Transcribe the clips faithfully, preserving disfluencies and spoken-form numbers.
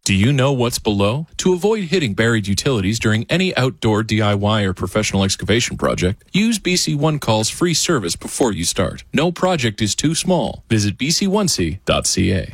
Do you know what's below? To avoid hitting buried utilities during any outdoor D I Y or professional excavation project, use B C One Call's free service before you start. No project is too small. Visit b c one c dot c a.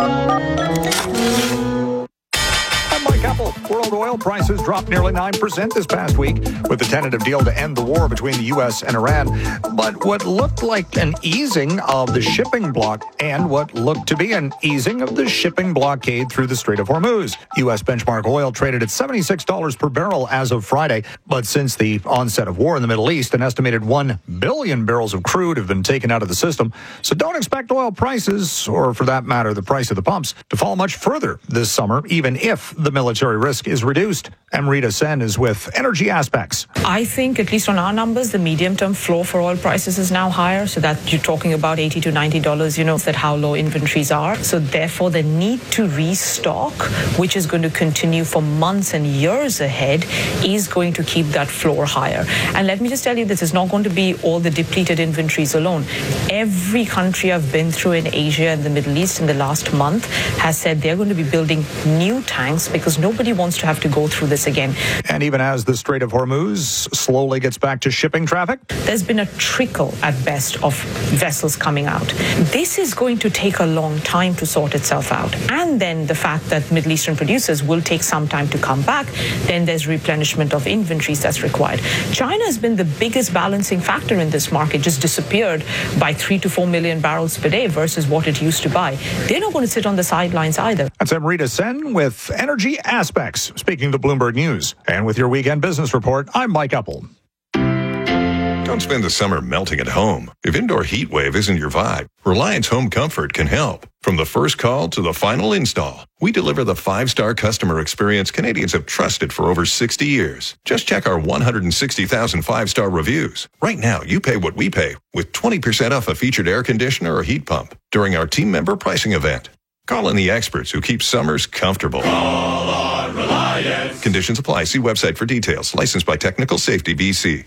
Mike Apple. World oil prices dropped nearly nine percent this past week with the tentative deal to end the war between the U S and Iran. But what looked like an easing of the shipping block and what looked to be an easing of the shipping blockade through the Strait of Hormuz. U S benchmark oil traded at seventy-six dollars per barrel as of Friday. But since the onset of war in the Middle East, an estimated one billion barrels of crude have been taken out of the system. So don't expect oil prices, or for that matter, the price of the pumps, to fall much further this summer, even if the military risk is reduced. Amrita Sen is with Energy Aspects. I think, at least on our numbers, the medium-term floor for oil prices is now higher, so that you're talking about eighty to ninety dollars, you know, that how low inventories are. So therefore, the need to restock, which is going to continue for months and years ahead, is going to keep that floor higher. And let me just tell you, this is not going to be all the depleted inventories alone. Every country I've been through in Asia and the Middle East in the last month has said they're going to be building new tanks because nobody wants to have to go through this again. And even as the Strait of Hormuz slowly gets back to shipping traffic, there's been a trickle at best of vessels coming out. This is going to take a long time to sort itself out. And then the fact that Middle Eastern producers will take some time to come back, then there's replenishment of inventories that's required. China has been the biggest balancing factor in this market, just disappeared by three to four million barrels per day versus what it used to buy. They're not going to sit on the sidelines either. That's Amrita Sen with Energy Aspects, speaking to Bloomberg News. And with your weekend business report, I'm Mike Apple. Don't spend the summer melting at home. If indoor heat wave isn't your vibe, Reliance Home Comfort can help. From the first call to the final install, we deliver the five-star customer experience Canadians have trusted for over sixty years. Just check our one hundred sixty thousand five-star reviews. Right now, you pay what we pay with twenty percent off a featured air conditioner or heat pump during our team member pricing event. Call in the experts who keep summers comfortable. Call on Reliance. Conditions apply. See website for details. Licensed by Technical Safety B C.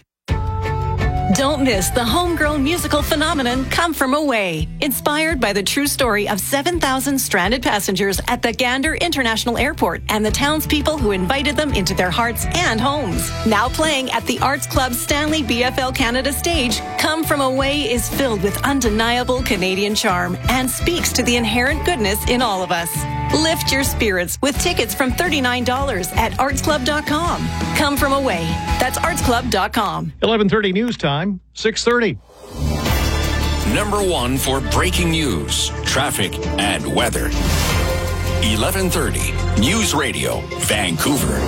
Don't miss the homegrown musical phenomenon Come From Away, inspired by the true story of seven thousand stranded passengers at the Gander International Airport and the townspeople who invited them into their hearts and homes. Now playing at the Arts Club Stanley B F L Canada stage, Come From Away is filled with undeniable Canadian charm and speaks to the inherent goodness in all of us. Lift your spirits with tickets from thirty-nine dollars at arts club dot com. Come From Away. That's arts club dot com. eleven thirty news time, six thirty. Number one for breaking news, traffic, and weather. eleven thirty News Radio, Vancouver.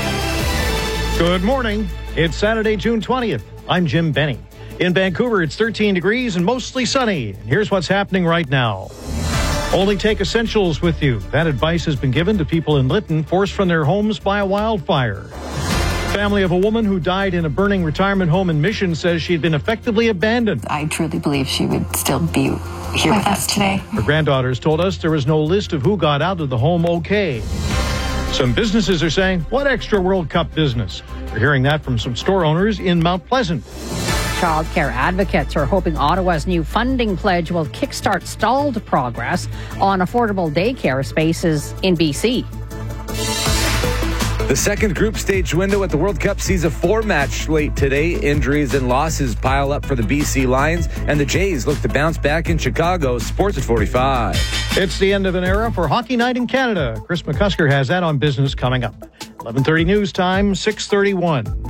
Good morning. It's Saturday, June twentieth. I'm Jim Benny. In Vancouver, it's thirteen degrees and mostly sunny. And here's what's happening right now. Only take essentials with you. That advice has been given to people in Lytton forced from their homes by a wildfire. Family of a woman who died in a burning retirement home in Mission says she had been effectively abandoned. I truly believe she would still be here with us today. Her granddaughters told us there was no list of who got out of the home okay. Some businesses are saying, what extra World Cup business? We're hearing that from some store owners in Mount Pleasant. Childcare advocates are hoping Ottawa's new funding pledge will kickstart stalled progress on affordable daycare spaces in B C. The second group stage window at the World Cup sees a four-match slate today. Injuries and losses pile up for the B C Lions, and the Jays look to bounce back in Chicago. Sports at forty-five. It's the end of an era for Hockey Night in Canada. Chris McCusker has that on business coming up. eleven thirty news time, six thirty-one.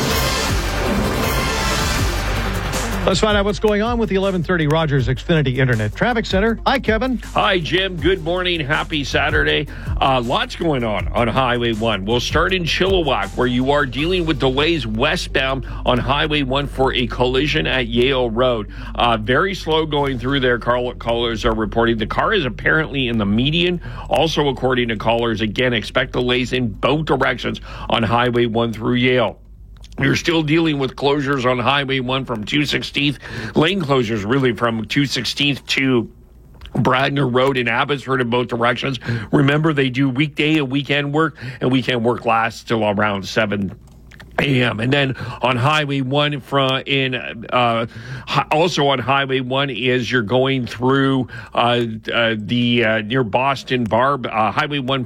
Let's find out what's going on with the eleven thirty Rogers Xfinity Internet Traffic Center. Hi, Kevin. Hi, Jim. Good morning. Happy Saturday. Uh, lots going on on Highway one. We'll start in Chilliwack, where you are dealing with delays westbound on Highway one for a collision at Yale Road. Uh, very slow going through there, Car- callers are reporting. The car is apparently in the median. Also, according to callers, again, expect delays in both directions on Highway one through Yale. You're still dealing with closures on Highway one from two sixteenth, lane closures really from two sixteenth to Bradner Road in Abbotsford in both directions. Remember, they do weekday and weekend work, and weekend work lasts till around seven a.m. And then on Highway one from in uh, also on Highway one is you're going through uh, uh, the uh, near Boston Barb uh, Highway one